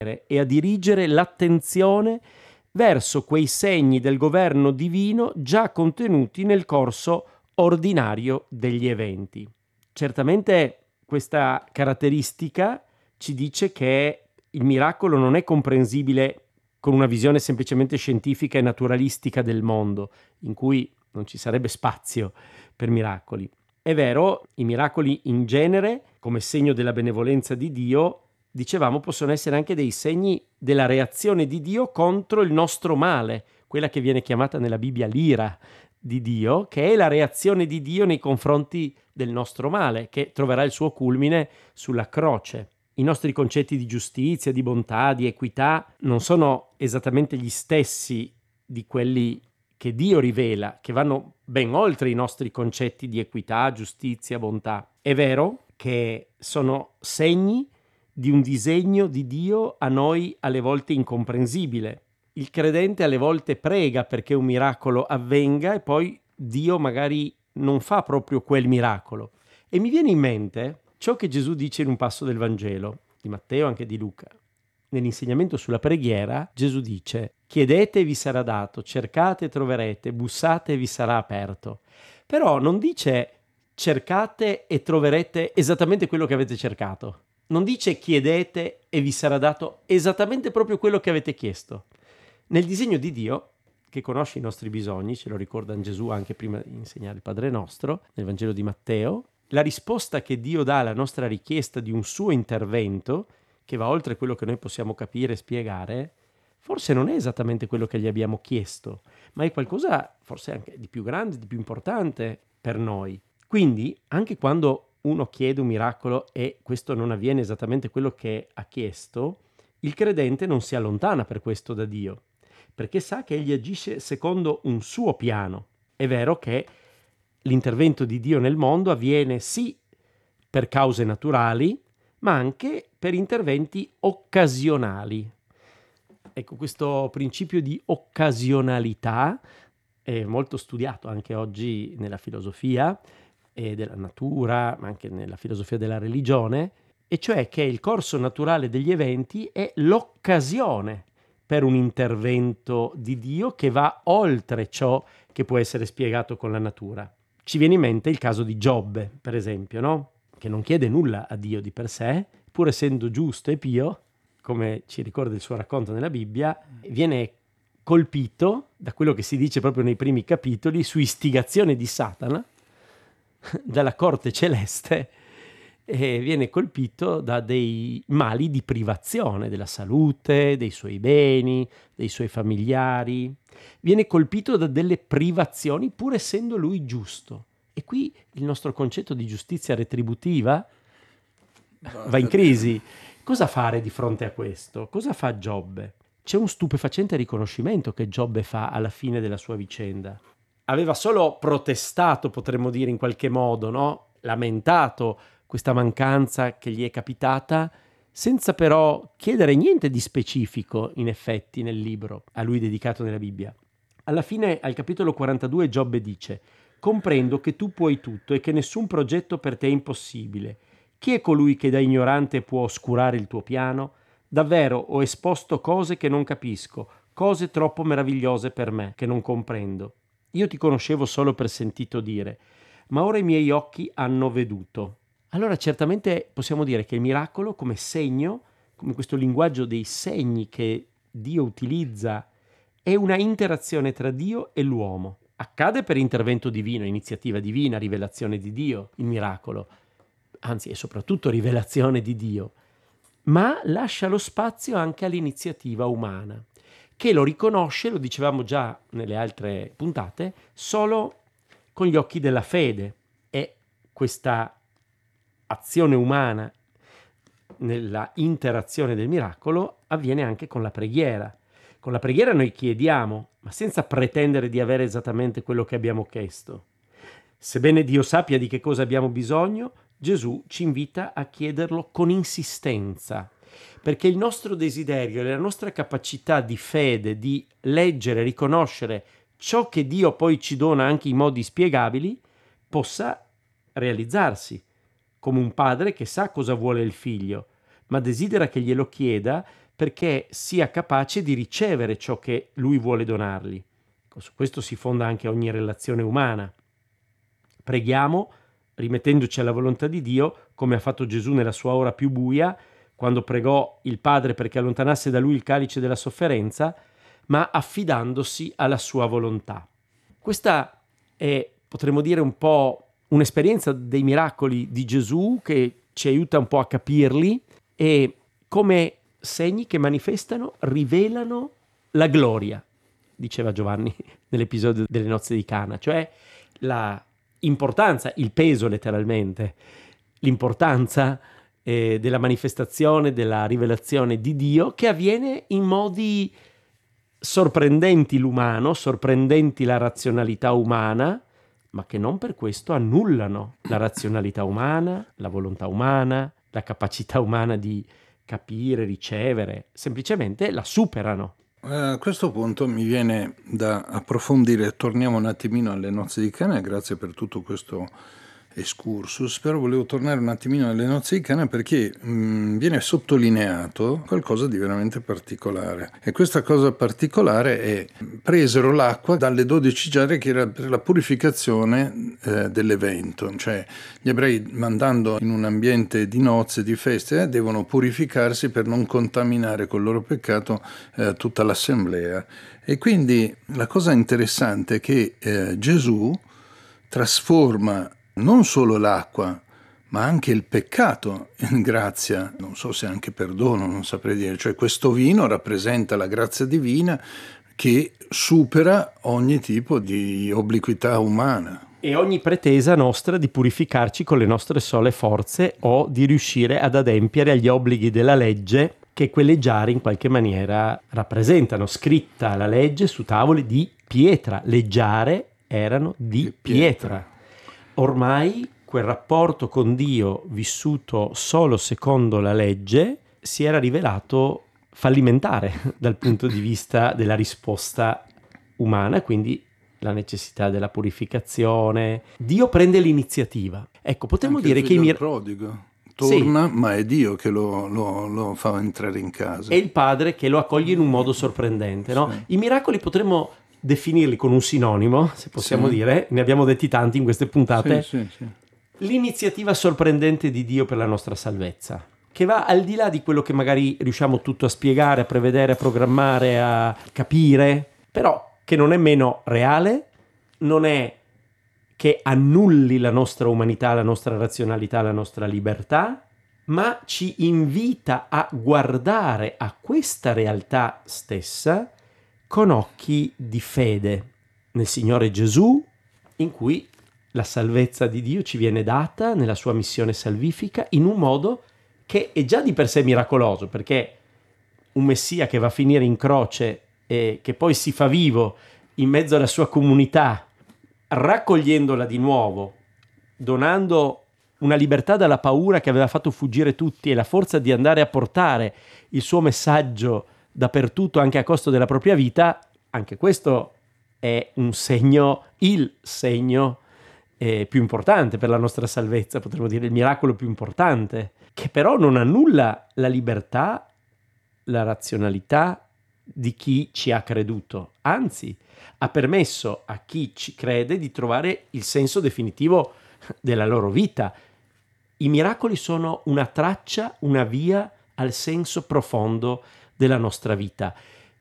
e a dirigere l'attenzione verso quei segni del governo divino già contenuti nel corso ordinario degli eventi. Certamente questa caratteristica ci dice che il miracolo non è comprensibile con una visione semplicemente scientifica e naturalistica del mondo, in cui non ci sarebbe spazio per miracoli. È vero, i miracoli in genere, come segno della benevolenza di Dio, dicevamo, possono essere anche dei segni della reazione di Dio contro il nostro male, quella che viene chiamata nella Bibbia l'ira di Dio, che è la reazione di Dio nei confronti del nostro male, che troverà il suo culmine sulla croce. I nostri concetti di giustizia, di bontà, di equità non sono esattamente gli stessi di quelli che Dio rivela, che vanno ben oltre i nostri concetti di equità, giustizia, bontà. È vero che sono segni di un disegno di Dio a noi alle volte incomprensibile. Il credente alle volte prega perché un miracolo avvenga e poi Dio magari non fa proprio quel miracolo. E mi viene in mente ciò che Gesù dice in un passo del Vangelo, di Matteo e anche di Luca. Nell'insegnamento sulla preghiera Gesù dice: chiedete e vi sarà dato, cercate e troverete, bussate e vi sarà aperto. Però non dice cercate e troverete esattamente quello che avete cercato. Non dice chiedete e vi sarà dato esattamente proprio quello che avete chiesto. Nel disegno di Dio, che conosce i nostri bisogni, ce lo ricorda Gesù anche prima di insegnare il Padre Nostro, nel Vangelo di Matteo, la risposta che Dio dà alla nostra richiesta di un suo intervento, che va oltre quello che noi possiamo capire e spiegare, forse non è esattamente quello che gli abbiamo chiesto, ma è qualcosa forse anche di più grande, di più importante per noi. Quindi, anche quando uno chiede un miracolo e questo non avviene esattamente quello che ha chiesto, il credente non si allontana per questo da Dio, perché sa che egli agisce secondo un suo piano. È vero che l'intervento di Dio nel mondo avviene sì per cause naturali, ma anche per interventi occasionali. Ecco, questo principio di occasionalità è molto studiato anche oggi nella filosofia e della natura, ma anche nella filosofia della religione, e cioè che il corso naturale degli eventi è l'occasione per un intervento di Dio che va oltre ciò che può essere spiegato con la natura. Ci viene in mente il caso di Giobbe, per esempio, no? Che non chiede nulla a Dio di per sé, pur essendo giusto e pio, come ci ricorda il suo racconto nella Bibbia, viene colpito da quello che si dice proprio nei primi capitoli su istigazione di Satana dalla corte celeste, e viene colpito da dei mali di privazione della salute, dei suoi beni, dei suoi familiari. Viene colpito da delle privazioni pur essendo lui giusto. E qui il nostro concetto di giustizia retributiva va in crisi. Cosa fare di fronte a questo? Cosa fa Giobbe? C'è un stupefacente riconoscimento che Giobbe fa alla fine della sua vicenda. Aveva solo protestato, potremmo dire in qualche modo, no? Lamentato questa mancanza che gli è capitata, senza però chiedere niente di specifico, in effetti, nel libro a lui dedicato nella Bibbia. Alla fine, al capitolo 42, Giobbe dice: comprendo che tu puoi tutto e che nessun progetto per te è impossibile. Chi è colui che da ignorante può oscurare il tuo piano? Davvero ho esposto cose che non capisco, cose troppo meravigliose per me, che non comprendo. Io ti conoscevo solo per sentito dire, ma ora i miei occhi hanno veduto. Allora certamente possiamo dire che il miracolo come segno, come questo linguaggio dei segni che Dio utilizza, è una interazione tra Dio e l'uomo. Accade per intervento divino, iniziativa divina, rivelazione di Dio, il miracolo. Anzi, è soprattutto rivelazione di Dio, ma lascia lo spazio anche all'iniziativa umana, che lo riconosce, lo dicevamo già nelle altre puntate, solo con gli occhi della fede. E questa azione umana nella interazione del miracolo avviene anche con la preghiera. Con la preghiera noi chiediamo, ma senza pretendere di avere esattamente quello che abbiamo chiesto. Sebbene Dio sappia di che cosa abbiamo bisogno, Gesù ci invita a chiederlo con insistenza, perché il nostro desiderio e la nostra capacità di fede, di leggere, riconoscere ciò che Dio poi ci dona anche in modi spiegabili, possa realizzarsi, come un padre che sa cosa vuole il figlio, ma desidera che glielo chieda perché sia capace di ricevere ciò che lui vuole donargli. Su questo si fonda anche ogni relazione umana. Preghiamo rimettendoci alla volontà di Dio, come ha fatto Gesù nella sua ora più buia, quando pregò il Padre perché allontanasse da lui il calice della sofferenza, ma affidandosi alla sua volontà. Questa è, potremmo dire, un po' un'esperienza dei miracoli di Gesù che ci aiuta un po' a capirli, e come segni che manifestano, rivelano la gloria, diceva Giovanni nell'episodio delle nozze di Cana, cioè la importanza, il peso letteralmente, l'importanza della manifestazione, della rivelazione di Dio, che avviene in modi sorprendenti l'umano, sorprendenti la razionalità umana, ma che non per questo annullano la razionalità umana, la volontà umana, la capacità umana di capire, ricevere, semplicemente la superano. A questo punto mi viene da approfondire, torniamo un attimino alle nozze di Cana, grazie per tutto questo excursus, però volevo tornare un attimino alle nozze di Cana perché viene sottolineato qualcosa di veramente particolare, e questa cosa particolare è: presero l'acqua dalle 12 giare, che era per la purificazione dell'evento, cioè gli ebrei, andando in un ambiente di nozze, di feste, devono purificarsi per non contaminare col loro peccato tutta l'assemblea. E quindi la cosa interessante è che Gesù trasforma non solo l'acqua, ma anche il peccato in grazia, non so se anche perdono, non saprei dire. Cioè questo vino rappresenta la grazia divina che supera ogni tipo di obliquità umana. E ogni pretesa nostra di purificarci con le nostre sole forze o di riuscire ad adempiere agli obblighi della legge che quelle giare in qualche maniera rappresentano. Scritta la legge su tavole di pietra, le giare erano di pietra. Ormai quel rapporto con Dio vissuto solo secondo la legge si era rivelato fallimentare dal punto di vista della risposta umana, quindi la necessità della purificazione. Dio prende l'iniziativa. Ecco, potremmo anche dire che il prodigo torna, sì, ma è Dio che lo fa entrare in casa. È il padre che lo accoglie in un modo sorprendente, no? Sì. I miracoli potremmo definirli con un sinonimo, se possiamo dire, ne abbiamo detti tanti in queste puntate, sì. L'iniziativa sorprendente di Dio per la nostra salvezza, che va al di là di quello che magari riusciamo tutto a spiegare, a prevedere, a programmare, a capire, però che non è meno reale, non è che annulli la nostra umanità, la nostra razionalità, la nostra libertà, ma ci invita a guardare a questa realtà stessa con occhi di fede nel Signore Gesù, in cui la salvezza di Dio ci viene data nella sua missione salvifica in un modo che è già di per sé miracoloso, perché un Messia che va a finire in croce e che poi si fa vivo in mezzo alla sua comunità, raccogliendola di nuovo, donando una libertà dalla paura che aveva fatto fuggire tutti e la forza di andare a portare il suo messaggio dappertutto, anche a costo della propria vita, anche questo è un segno, il segno più importante per la nostra salvezza, potremmo dire il miracolo più importante, che però non annulla la libertà, la razionalità di chi ci ha creduto, anzi ha permesso a chi ci crede di trovare il senso definitivo della loro vita. I miracoli sono una traccia, una via al senso profondo della nostra vita.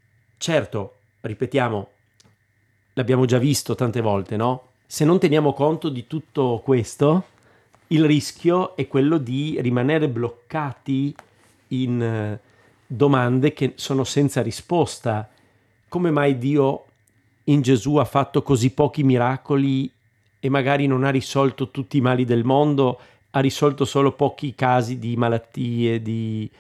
Certo, ripetiamo, l'abbiamo già visto tante volte, no? Se non teniamo conto di tutto questo, il rischio è quello di rimanere bloccati in domande che sono senza risposta. Come mai Dio in Gesù ha fatto così pochi miracoli e magari non ha risolto tutti i mali del mondo, ha risolto solo pochi casi di malattie, di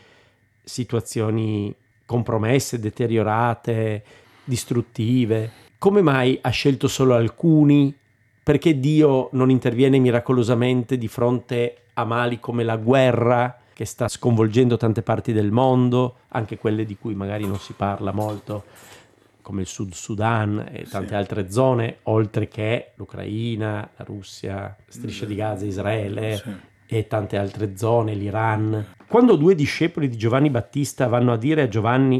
situazioni compromesse, deteriorate, distruttive? Come mai ha scelto solo alcuni? Perché Dio non interviene miracolosamente di fronte a mali come la guerra che sta sconvolgendo tante parti del mondo, anche quelle di cui magari non si parla molto, come il Sud Sudan e tante altre zone, oltre che l'Ucraina, la Russia, Striscia di Gaza, Israele e tante altre zone, l'Iran. Quando due discepoli di Giovanni Battista vanno a dire a Giovanni